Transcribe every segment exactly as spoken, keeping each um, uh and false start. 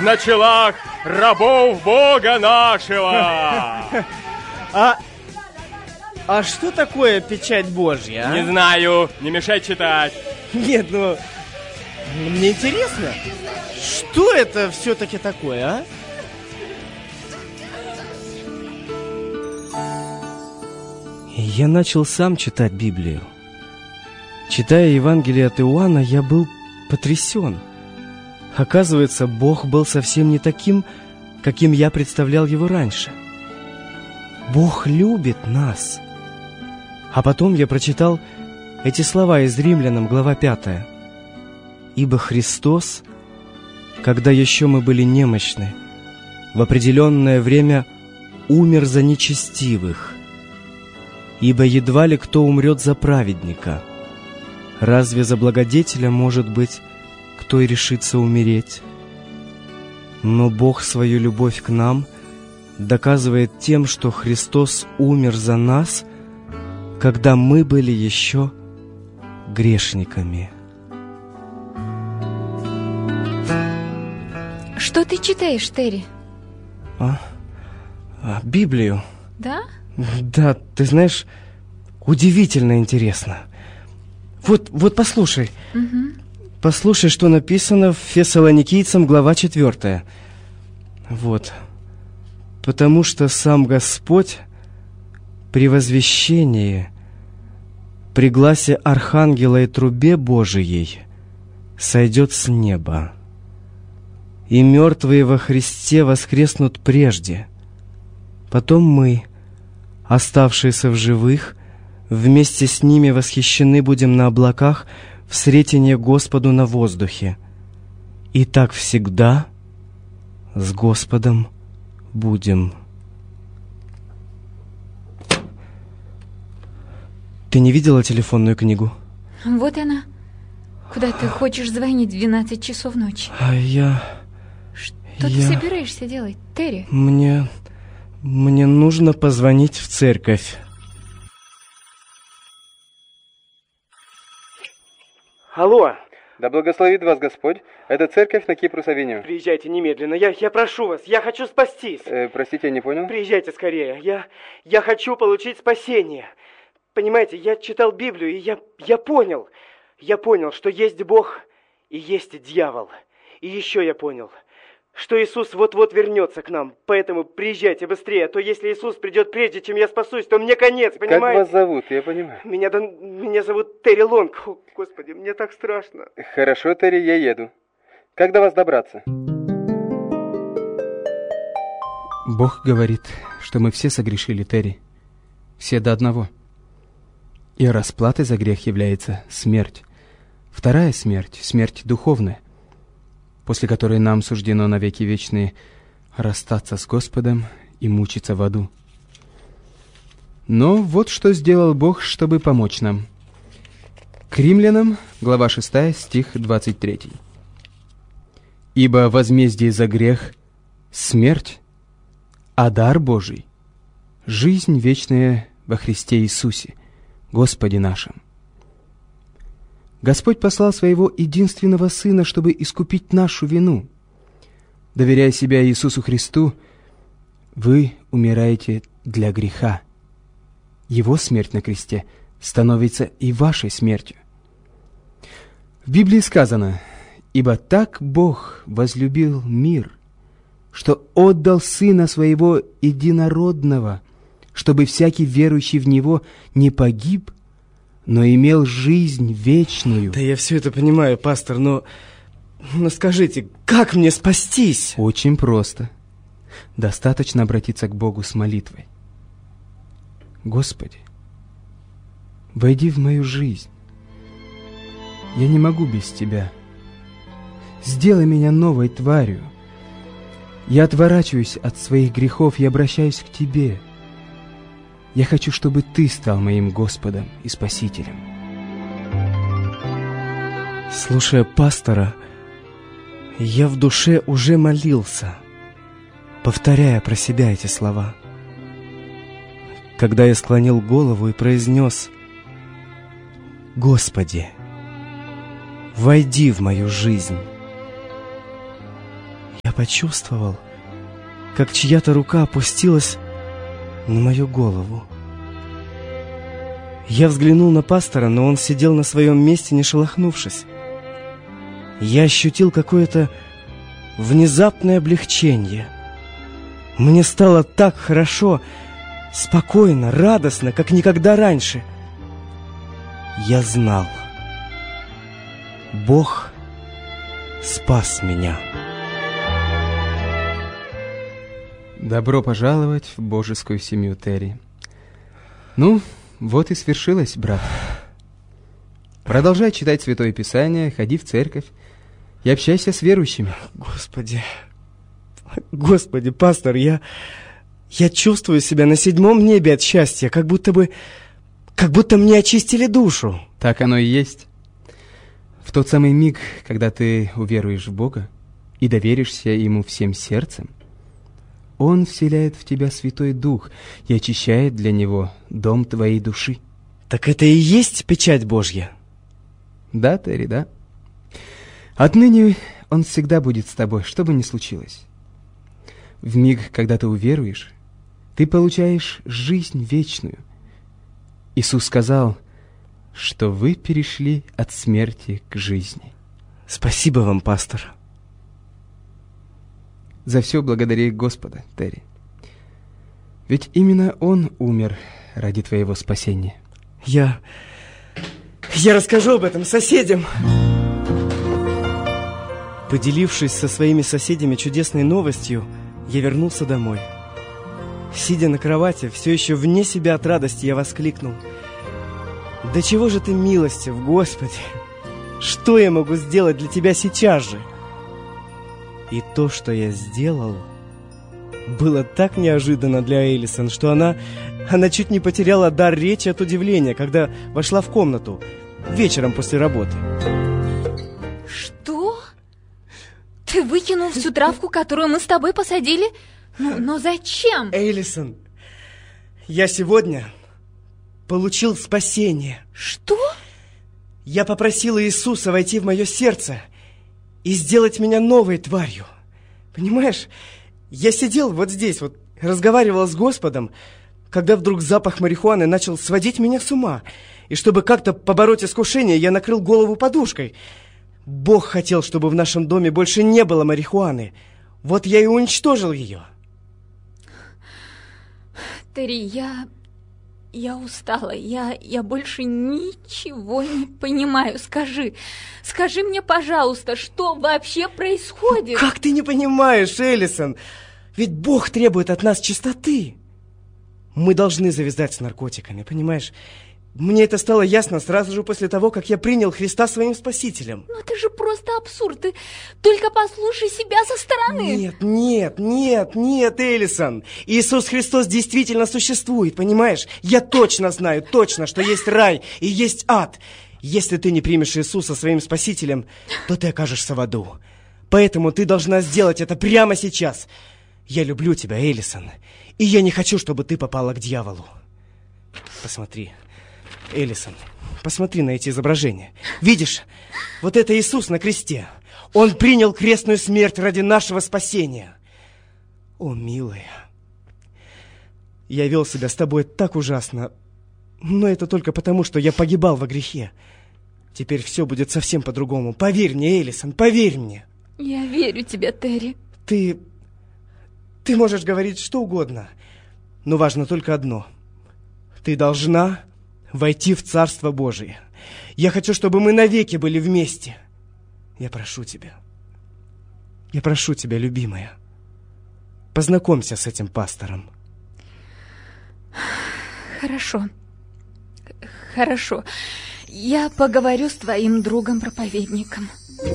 на челах рабов Бога нашего. А, а что такое печать Божья? А? Не знаю, не мешай читать. Нет, ну, мне интересно, что это все-таки такое, а? Я начал сам читать Библию. Читая Евангелие от Иоанна, я был потрясен. Оказывается, Бог был совсем не таким, каким я представлял его раньше. Бог любит нас. А потом я прочитал эти слова из Римлянам, глава пятая. «Ибо Христос, когда еще мы были немощны, в определенное время умер за нечестивых. Ибо едва ли кто умрет за праведника. Разве за благодетеля, может быть, кто и решится умереть? Но Бог свою любовь к нам доказывает тем, что Христос умер за нас, когда мы были еще грешниками». Что ты читаешь, Терри? А? А, Библию. Да? Да, ты знаешь, удивительно интересно. Вот, вот послушай. Угу. Послушай, что написано в Фессалоникийцам, глава четвертая. Вот. «Потому что сам Господь при возвещении, при гласе Архангела и трубе Божией сойдет с неба, и мертвые во Христе воскреснут прежде. Потом мы, оставшиеся в живых, вместе с ними восхищены будем на облаках в сретение Господу на воздухе. И так всегда с Господом будем». Ты не видела телефонную книгу? Вот она. Куда ты хочешь звонить в двенадцать часов ночи? А я... Что я... ты собираешься делать, Терри? Мне... Мне нужно позвонить в церковь. Алло. Да благословит вас Господь. Это церковь на Кипрус-авеню. Приезжайте немедленно. Я, я прошу вас. Я хочу спастись. Э, простите, я не понял. Приезжайте скорее. Я, я хочу получить спасение. Понимаете, я читал Библию, и я, я понял. Я понял, что есть Бог и есть дьявол. И еще я понял, что Иисус вот-вот вернется к нам. Поэтому приезжайте быстрее, а то если Иисус придет прежде, чем я спасусь, то мне конец, понимаете? Как вас зовут, я понимаю. Меня, да, меня зовут Терри Лонг. О, Господи, мне так страшно. Хорошо, Терри, я еду. Как до вас добраться? Бог говорит, что мы все согрешили, Терри. Все до одного. И расплатой за грех является смерть. Вторая смерть, смерть духовная, после которой нам суждено навеки вечные расстаться с Господом и мучиться в аду. Но вот что сделал Бог, чтобы помочь нам. К Римлянам, глава шестая, стих двадцать третий. «Ибо возмездие за грех — смерть, а дар Божий — жизнь вечная во Христе Иисусе, Господе нашим». Господь послал Своего единственного Сына, чтобы искупить нашу вину. Доверяя себя Иисусу Христу, вы умираете для греха. Его смерть на кресте становится и вашей смертью. В Библии сказано: «Ибо так Бог возлюбил мир, что отдал Сына Своего единородного, чтобы всякий верующий в Него не погиб, но имел жизнь вечную». Да я все это понимаю, пастор, но... Но скажите, как мне спастись? Очень просто. Достаточно обратиться к Богу с молитвой. «Господи, войди в мою жизнь. Я не могу без Тебя. Сделай меня новой тварью. Я отворачиваюсь от своих грехов и обращаюсь к Тебе. Я хочу, чтобы Ты стал моим Господом и Спасителем». Слушая пастора, я в душе уже молился, повторяя про себя эти слова. Когда я склонил голову и произнес: «Господи, войди в мою жизнь», я я почувствовал, как чья-то рука опустилась на мою голову. Я взглянул на пастора, но он сидел на своем месте, не шелохнувшись. Я ощутил какое-то внезапное облегчение. Мне стало так хорошо, спокойно, радостно, как никогда раньше. Я знал, Бог спас меня. Добро пожаловать в божескую семью, Терри. Ну, вот и свершилось, брат. Продолжай читать Святое Писание, ходи в церковь и общайся с верующими. Господи, Господи, пастор, я, я чувствую себя на седьмом небе от счастья, как будто бы, как будто мне очистили душу. Так оно и есть. В тот самый миг, когда ты уверуешь в Бога и доверишься Ему всем сердцем, Он вселяет в тебя Святой Дух и очищает для Него дом твоей души. Так это и есть печать Божья? Да, Терри, да. Отныне Он всегда будет с тобой, что бы ни случилось. В миг, когда ты уверуешь, ты получаешь жизнь вечную. Иисус сказал, что вы перешли от смерти к жизни. Спасибо вам, пастор. За все благодари Господа, Терри. Ведь именно Он умер ради твоего спасения. Я... Я расскажу об этом соседям. Поделившись со своими соседями чудесной новостью, я вернулся домой. Сидя на кровати, все еще вне себя от радости, я воскликнул: «Да чего же ты милостив, Господи! Что я могу сделать для Тебя сейчас же?» И то, что я сделал, было так неожиданно для Элисон, что она, она чуть не потеряла дар речи от удивления, когда вошла в комнату вечером после работы. Что? Ты выкинул всю травку, которую мы с тобой посадили? Ну, но зачем? Элисон, я сегодня получил спасение. Что? Я попросил Иисуса войти в мое сердце и сделать меня новой тварью. Понимаешь, я сидел вот здесь, вот разговаривал с Господом, когда вдруг запах марихуаны начал сводить меня с ума. И чтобы как-то побороть искушение, я накрыл голову подушкой. Бог хотел, чтобы в нашем доме больше не было марихуаны. Вот я и уничтожил ее. Терри, я... Я устала, я, я больше ничего не понимаю. Скажи, скажи мне, пожалуйста, что вообще происходит? Как ты не понимаешь, Элисон? Ведь Бог требует от нас чистоты. Мы должны завязать с наркотиками, понимаешь? Мне это стало ясно сразу же после того, как я принял Христа своим спасителем. Ну это же просто абсурд. Ты только послушай себя со стороны. Нет, нет, нет, нет, Элисон. Иисус Христос действительно существует, понимаешь? Я точно знаю, точно, что есть рай и есть ад. Если ты не примешь Иисуса своим спасителем, то ты окажешься в аду. Поэтому ты должна сделать это прямо сейчас. Я люблю тебя, Элисон, и я не хочу, чтобы ты попала к дьяволу. Посмотри. Элисон, посмотри на эти изображения. Видишь, вот это Иисус на кресте. Он принял крестную смерть ради нашего спасения. О, милая, я вел себя с тобой так ужасно, но это только потому, что я погибал во грехе. Теперь все будет совсем по-другому. Поверь мне, Элисон, поверь мне. Я верю тебе, Терри. Ты... Ты можешь говорить что угодно, но важно только одно. Ты должна... войти в Царство Божие. Я хочу, чтобы мы навеки были вместе. Я прошу тебя. Я прошу тебя, любимая. Познакомься с этим пастором. Хорошо. Хорошо. Я поговорю с твоим другом-проповедником.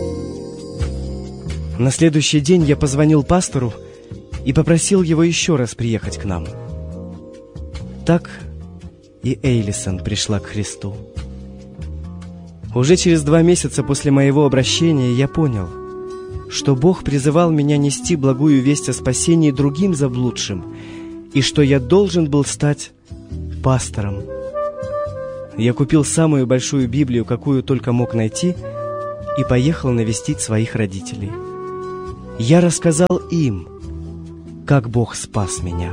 На следующий день я позвонил пастору и попросил его еще раз приехать к нам. Так... и Элисон пришла к Христу. Уже через два месяца после моего обращения я понял, что Бог призывал меня нести благую весть о спасении другим заблудшим, и что я должен был стать пастором. Я купил самую большую Библию, какую только мог найти, и поехал навестить своих родителей. я рассказал им, как Бог спас меня.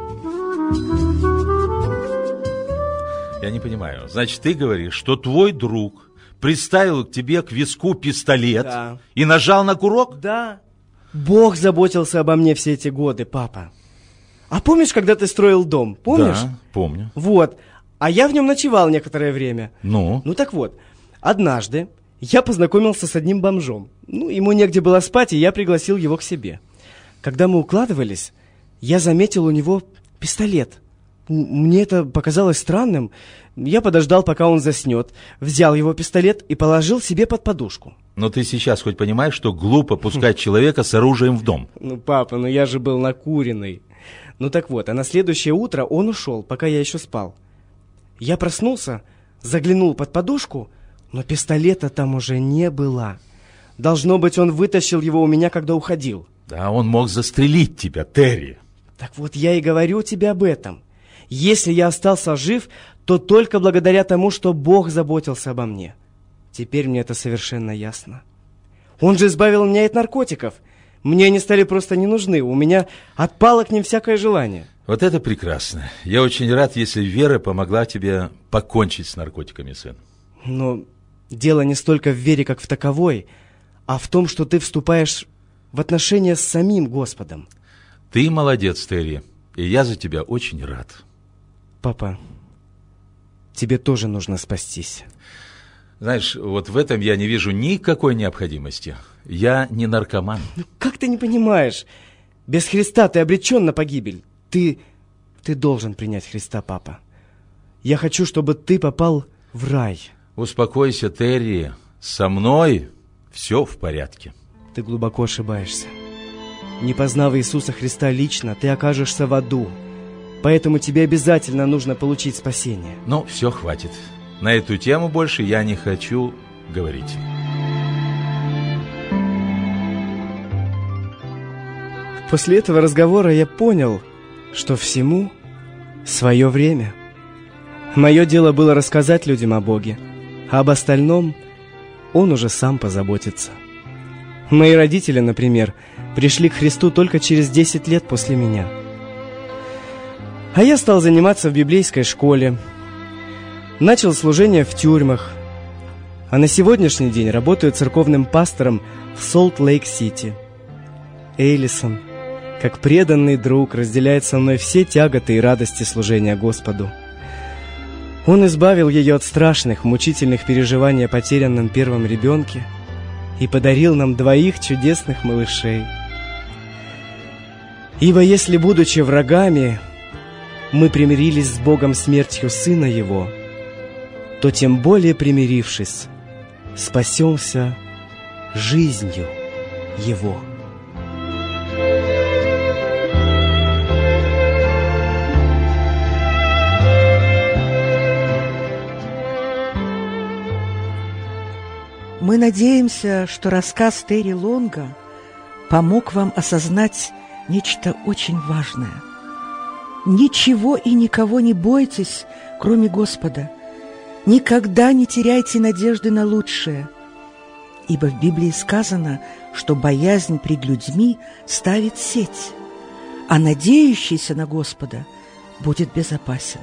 Я не понимаю. Значит, ты говоришь, что твой друг приставил к тебе к виску пистолет, да, и нажал на курок? Да. Бог заботился обо мне все эти годы, папа. А помнишь, когда ты строил дом? Помнишь? Да, помню. Вот. А я в нем ночевал некоторое время. Ну? Ну так вот, однажды я познакомился с одним бомжом. Ну, ему негде было спать, и я пригласил его к себе. Когда мы укладывались, я заметил у него пистолет. Мне это показалось странным. Я подождал, пока он заснет, взял его пистолет и положил себе под подушку. Но ты сейчас хоть понимаешь, что глупо пускать человека с оружием в дом? Ну, папа, ну я же был накуренный. Ну так вот, а на следующее утро он ушел, пока я еще спал. Я проснулся, заглянул под подушку, но пистолета там уже не было. Должно быть, он вытащил его у меня, когда уходил. Да, он мог застрелить тебя, Терри. Так вот, я и говорю тебе об этом. Если я остался жив, то только благодаря тому, что Бог заботился обо мне. Теперь мне это совершенно ясно. Он же избавил меня от наркотиков. Мне они стали просто не нужны. У меня отпало к ним всякое желание. Вот это прекрасно. Я очень рад, если Вера помогла тебе покончить с наркотиками, сын. Но дело не столько в вере, как в таковой, а в том, что ты вступаешь в отношения с самим Господом. Ты молодец, Терри, и я за тебя очень рад. Папа, тебе тоже нужно спастись. Знаешь, вот в этом я не вижу никакой необходимости. Я не наркоман. Ну, как ты не понимаешь? Без Христа ты обречен на погибель. Ты, ты должен принять Христа, папа. Я хочу, чтобы ты попал в рай. Успокойся, Терри. Со мной все в порядке. Ты глубоко ошибаешься. Не познав Иисуса Христа лично, ты окажешься в аду. Поэтому тебе обязательно нужно получить спасение. Ну, все, хватит. На эту тему больше я не хочу говорить. После этого разговора я понял, что всему свое время. Мое дело было рассказать людям о Боге, а об остальном Он уже сам позаботится. Мои родители, например, пришли к Христу только через десять лет после меня. А я стал заниматься в библейской школе, начал служение в тюрьмах, а на сегодняшний день работаю церковным пастором в Солт-Лейк-Сити. Эйлисон, как преданный друг, разделяет со мной все тяготы и радости служения Господу. Он избавил ее от страшных, мучительных переживаний о потерянном первом ребенке и подарил нам двоих чудесных малышей. Ибо если, будучи врагами, мы примирились с Богом смертью Сына Его, то тем более примирившись, спасемся жизнью Его. Мы надеемся, что рассказ Терри Лонга помог вам осознать нечто очень важное. Ничего и никого не бойтесь, кроме Господа. Никогда не теряйте надежды на лучшее, ибо в Библии сказано, что боязнь пред людьми ставит сеть, а надеющийся на Господа будет безопасен.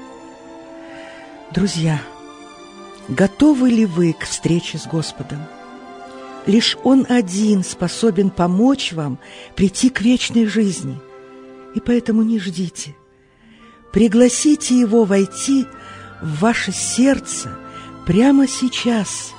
Друзья, готовы ли вы к встрече с Господом? Лишь Он один способен помочь вам прийти к вечной жизни, и поэтому не ждите. Пригласите Его войти в ваше сердце прямо сейчас